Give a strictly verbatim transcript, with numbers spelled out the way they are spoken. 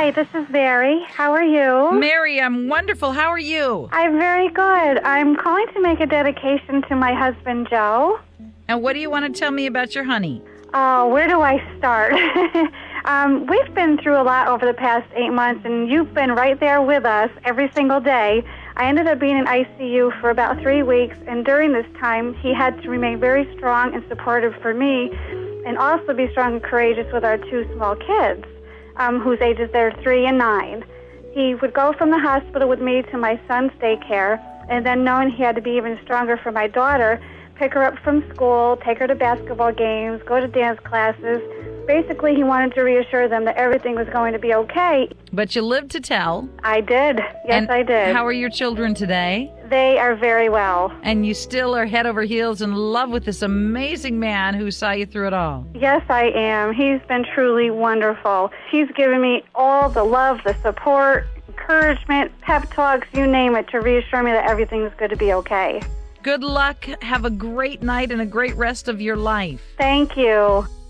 Hi, this is Mary. How are you? Mary, I'm wonderful. How are you? I'm very good. I'm calling to make a dedication to my husband, Joe. And what do you want to tell me about your honey? Oh, where do I start? um, we've been through a lot over the past eight months, and you've been right there with us every single day. I ended up being in I C U for about three weeks, and during this time, he had to remain very strong and supportive for me, and also be strong and courageous with our two small kids, um, whose ages they're three and nine. He would go from the hospital with me to my son's daycare, and then knowing he had to be even stronger for my daughter, pick her up from school, take her to basketball games, go to dance classes. Basically, he wanted to reassure them that everything was going to be okay. But you lived to tell. I did. Yes, and I did. How are your children today? They are very well. And you still are head over heels in love with this amazing man who saw you through it all. Yes, I am. He's been truly wonderful. He's given me all the love, the support, encouragement, pep talks, you name it, to reassure me that everything's going to be okay. Good luck. Have a great night and a great rest of your life. Thank you.